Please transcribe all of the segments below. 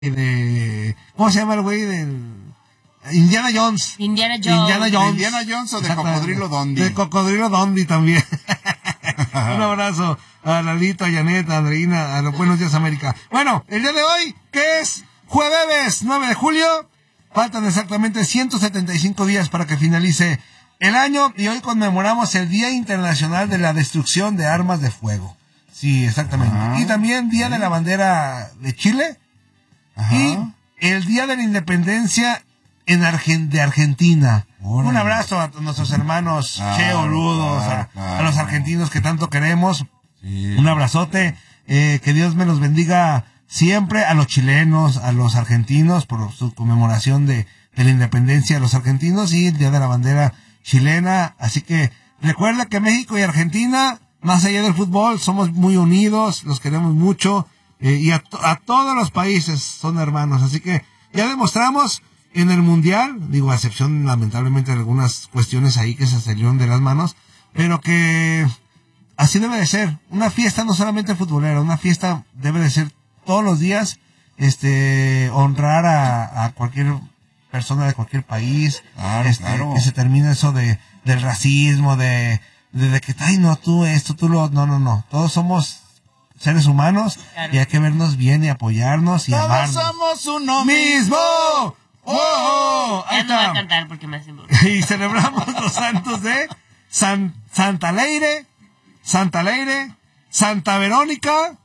¿cómo se llama el güey del Indiana Jones? Indiana Jones. Indiana Jones o de Cocodrilo Dondi. De Cocodrilo Dondi también. Un abrazo a Lalito, a Janet, a Andreina, a los Buenos Días América. Bueno, el día de hoy, que es jueves 9 de julio, faltan exactamente 175 días para que finalice el año y hoy conmemoramos el Día Internacional de la Destrucción de Armas de Fuego. Sí, exactamente. Y también Día de la Bandera de Chile. Y el Día de la Independencia de Argentina. Un abrazo a nuestros hermanos Cheo, Ludos, a los argentinos que tanto queremos. Sí. Un abrazote. Que Dios me los bendiga siempre. A los chilenos, a los argentinos, por su conmemoración de la independencia de los argentinos y el Día de la Bandera chilena. Así que recuerda que México y Argentina, más allá del fútbol, somos muy unidos, los queremos mucho. Y a todos los países son hermanos. Así que ya demostramos en el Mundial, digo, a excepción lamentablemente de algunas cuestiones ahí que se salieron de las manos, pero que así debe de ser. Una fiesta no solamente futbolera, una fiesta debe de ser todos los días, honrar a cualquier persona de cualquier país, claro. Que se termine eso del racismo, de que, ay, no, tú esto, tú lo, no. Todos somos seres humanos, claro. Y hay que vernos bien y apoyarnos y amarnos. Todos somos uno mismo. ¡Oh! Ya no voy a cantar porque me hacen y celebramos los santos de Santa Leire, Santa Verónica.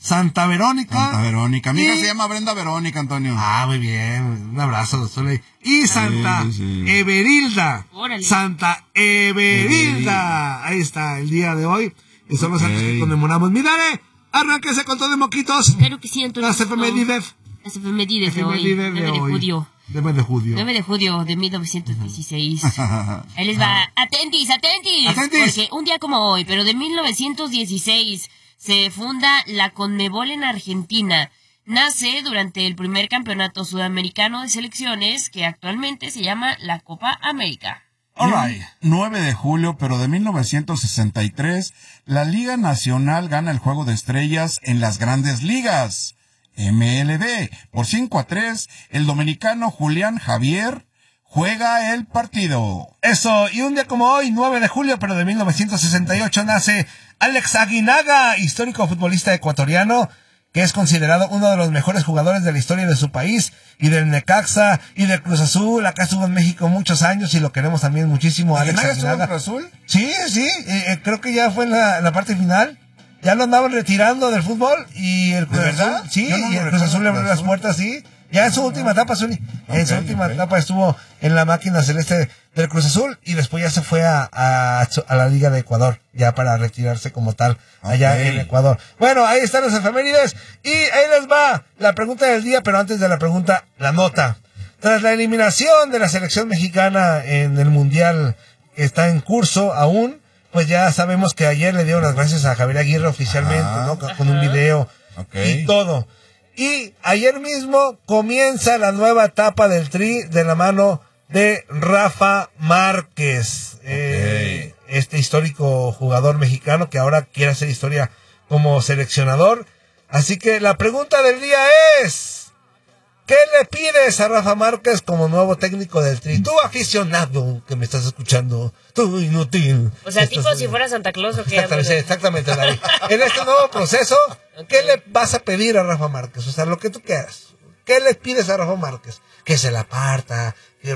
Mi hija se llama Brenda Verónica, Antonio. Muy bien. Un abrazo, Soleil. Y Santa Everilda. Órale. Santa Everilda. Ahí está, el día de hoy. Y son los santos que conmemoramos. ¡Mírale! Arránquese con todo de moquitos. Claro que sí, Antonio. Las efemérides. Las efemérides de hoy. 9 de julio. 9 de julio. 9 de julio de 1916. Ahí les va. Atentis. Porque un día como hoy, pero de 1916, se funda la Conmebol en Argentina. Nace durante el primer campeonato sudamericano de selecciones, que actualmente se llama la Copa América. Alright. 9 de julio, pero de 1963, la Liga Nacional gana el Juego de Estrellas en las Grandes Ligas. MLB. Por 5-3, el dominicano Julián Javier juega el partido. Eso, y un día como hoy, 9 de julio, pero de 1968, nace Alex Aguinaga, histórico futbolista ecuatoriano, que es considerado uno de los mejores jugadores de la historia de su país, y del Necaxa, y del Cruz Azul. Acá estuvo en México muchos años, y lo queremos también muchísimo. ¿Aguinaga estuvo en Cruz Azul? Sí, creo que ya fue en la parte final. Ya lo andaban retirando del fútbol, y el Cruz Azul, sí, y el Cruz Azul le abrió las puertas, sí. Ya en su última etapa, Zuli. En su última etapa estuvo en la máquina celeste del Cruz Azul y después ya se fue a la Liga de Ecuador, ya para retirarse como tal allá en Ecuador. Bueno, ahí están las efemérides y ahí les va la pregunta del día, pero antes de la pregunta, la nota. Tras la eliminación de la selección mexicana en el Mundial que está en curso aún, pues ya sabemos que ayer le dieron las gracias a Javier Aguirre oficialmente, ¿no? Con un video y todo. Y ayer mismo comienza la nueva etapa del Tri de la mano de Rafa Márquez, este histórico jugador mexicano que ahora quiere hacer historia como seleccionador. Así que la pregunta del día es, ¿qué le pides a Rafa Márquez como nuevo técnico del Tri? Tú aficionado que me estás escuchando, tú inútil. O sea, tipo si fuera Santa Claus o qué. Exactamente, David. En este nuevo proceso, ¿qué le vas a pedir a Rafa Márquez? O sea, lo que tú quieras. ¿Qué le pides a Rafa Márquez? Que se la parta,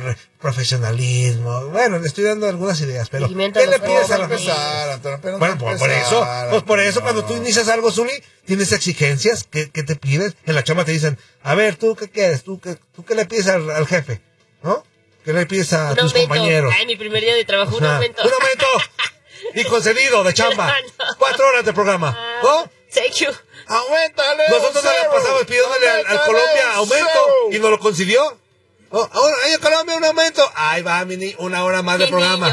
profesionalismo. Bueno, le estoy dando algunas ideas, pero ¿qué le pides a Rafa Márquez? Bueno, por eso cuando tú inicias algo, Zuli, tienes exigencias. ¿Qué te pides? En la chamba te dicen, a ver, ¿tú qué quieres? ¿Tú qué le pides al jefe? ¿No? ¿Qué le pides a tus compañeros? Ay, mi primer día de trabajo, un aumento. ¡Un aumento! Y concedido de chamba. 4 horas de programa. ¿No? Thank you. ¡Aumentale! Nosotros nos la pasamos pidiéndole al Colombia aumento y nos lo concedió. Ahora, ay, Colombia, un aumento. Ahí va, mini, 1 hora más de programa.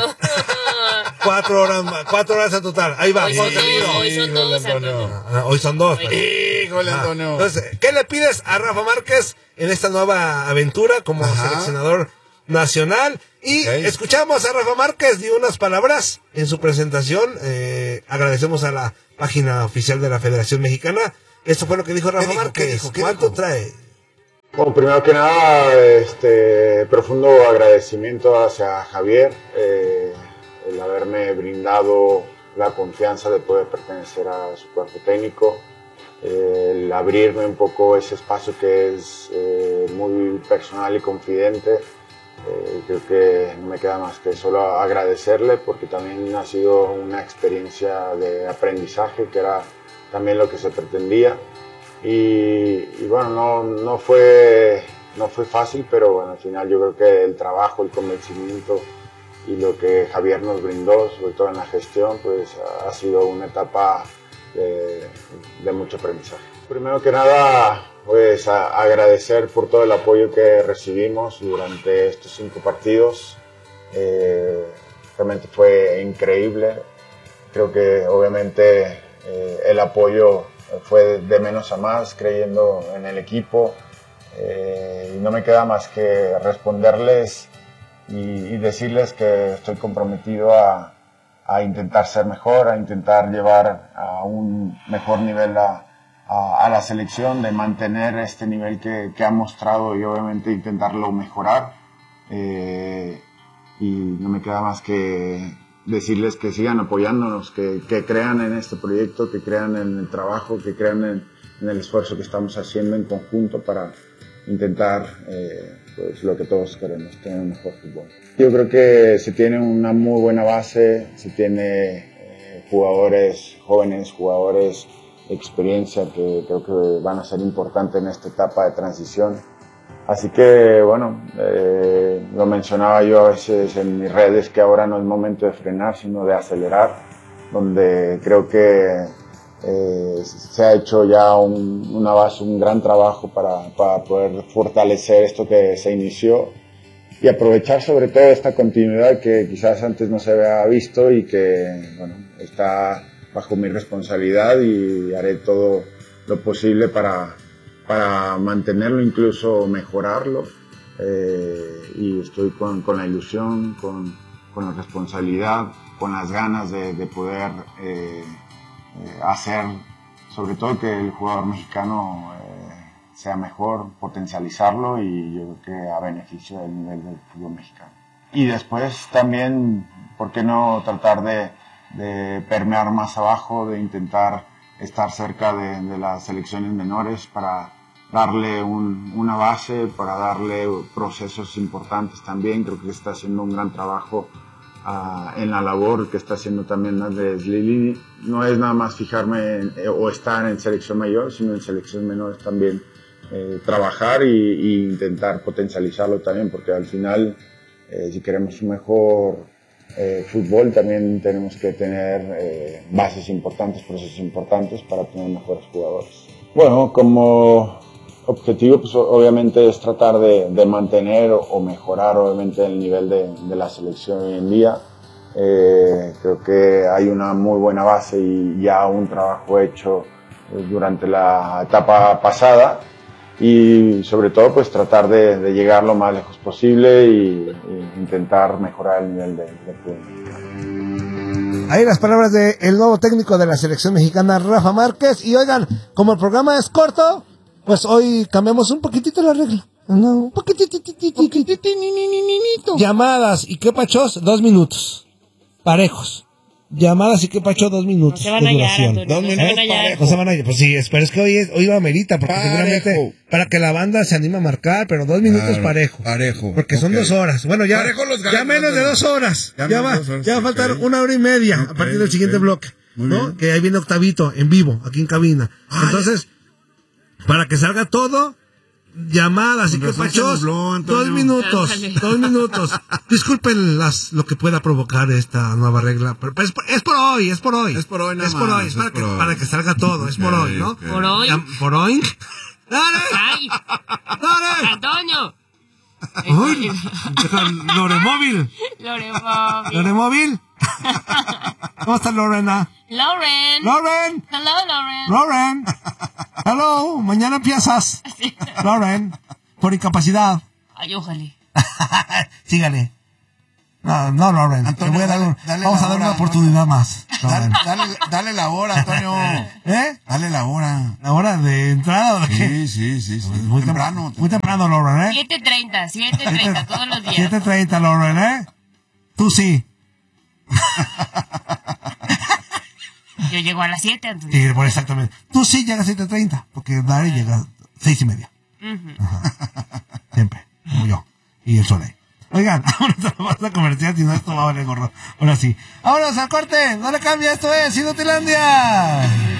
4 horas en total. Ahí va. Hoy son dos, Antonio. Hoy son 2. Híjole, Antonio. Entonces, ¿qué le pides a Rafa Márquez en esta nueva aventura como seleccionador nacional? Y escuchamos a Rafa Márquez, dio unas palabras en su presentación. Agradecemos a la página oficial de la Federación Mexicana. Esto fue lo que dijo Rafa Márquez. ¿Qué dijo? ¿Cuánto trae? Bueno, primero que nada, profundo agradecimiento hacia Javier, el haberme brindado la confianza de poder pertenecer a su cuerpo técnico, el abrirme un poco ese espacio que es muy personal y confidente. Creo que no me queda más que solo agradecerle, porque también ha sido una experiencia de aprendizaje, que era también lo que se pretendía. Y bueno, no fue fácil, pero bueno, al final yo creo que el trabajo, el convencimiento y lo que Javier nos brindó, sobre todo en la gestión, pues ha sido una etapa de mucho aprendizaje. Primero que nada, pues agradecer por todo el apoyo que recibimos durante estos 5 partidos. Realmente fue increíble. Creo que obviamente el apoyo fue de menos a más, creyendo en el equipo. Y no me queda más que responderles y decirles que estoy comprometido a intentar ser mejor, a intentar llevar a un mejor nivel a la selección, de mantener este nivel que ha mostrado y obviamente intentarlo mejorar. Y no me queda más que decirles que sigan apoyándonos, que crean en este proyecto, que crean en el trabajo, que crean en el esfuerzo que estamos haciendo en conjunto para intentar pues lo que todos queremos, tener un mejor fútbol. Yo creo que se tiene una muy buena base, se tiene jugadores jóvenes, jugadores de experiencia, que creo que van a ser importantes en esta etapa de transición. Así que bueno, lo mencionaba yo a veces en mis redes, que ahora no es momento de frenar, sino de acelerar, donde creo que se ha hecho ya una base, un gran trabajo para poder fortalecer esto que se inició y aprovechar sobre todo esta continuidad que quizás antes no se había visto y que bueno, está bajo mi responsabilidad, y haré todo lo posible para mantenerlo, incluso mejorarlo, y estoy con la ilusión, con la responsabilidad, con las ganas de poder hacer sobre todo que el jugador mexicano sea mejor, potencializarlo, y yo creo que a beneficio del nivel del fútbol mexicano. Y después también, ¿por qué no tratar de permear más abajo, de intentar estar cerca de las selecciones menores para darle una base, para darle procesos importantes también? Creo que está haciendo un gran trabajo en la labor que está haciendo también Andrés Lilini. No es nada más fijarme o estar en selección mayor, sino en selecciones menores también trabajar y intentar potencializarlo también, porque al final si queremos un mejor fútbol también tenemos que tener bases importantes, procesos importantes para tener mejores jugadores. Bueno, como objetivo pues obviamente es tratar de mantener o mejorar obviamente el nivel de la selección hoy en día. Creo que hay una muy buena base y ya un trabajo hecho durante la etapa pasada, y sobre todo pues tratar de llegar lo más lejos posible y intentar mejorar el nivel de fútbol. Ahí las palabras del nuevo técnico de la selección mexicana, Rafa Márquez. Y oigan, como el programa es corto, pues hoy cambiamos un poquitito la regla. Un poquitito. Llamadas y qué pachos, 2 minutos. Parejos. Llamadas y qué pacho, 2 minutos. No se van a hallar, Antonio, 2 minutos parejos. No se van a hallar. Pues sí, pero es que hoy lo amerita, porque Parejo. seguramente para que la banda se anime a marcar, pero 2 minutos parejo. Porque son 2 horas. Bueno, ya menos de 2 horas. Ya va a faltar 1 hora y media a partir del siguiente bloque. ¿No? Que ahí viene Octavito en vivo, aquí en cabina. Entonces, para que salga todo, llamadas y que pachos, 2 minutos. Disculpen lo que pueda provocar esta nueva regla, pero es por hoy. Es para que salga todo, es por hoy, ¿no? Por hoy. ¿Por hoy? ¡Dale! ¡Ay! ¡Dale! ¡Antonio! ¡Uy! ¡Loremóvil! ¿Loremóvil? ¿Cómo está Lorena? Lauren. Hello, Lauren. Lauren. Hello, mañana empiezas. Lauren, por incapacidad. Ay, ojalá. Sígale. No, Lauren. Antonio, Vamos a darle una oportunidad más. Dale la hora, Antonio. Dale la hora. ¿La hora de entrada o de qué? Sí. Muy temprano. Muy temprano, Lauren, 7:30, todos los días. 7:30, Lauren, Tú sí. Yo llego a las 7, Antonio. Sí, bueno, exactamente. Tú sí llegas a 7:30, porque Dari llega a 6:30. Siempre, como yo. Y el Soleil. Oigan, vámonos a la pausa comercial, si no esto va a valer gorro. Ahora sí. Vámonos al corte, no le cambia, esto es Inutilandia.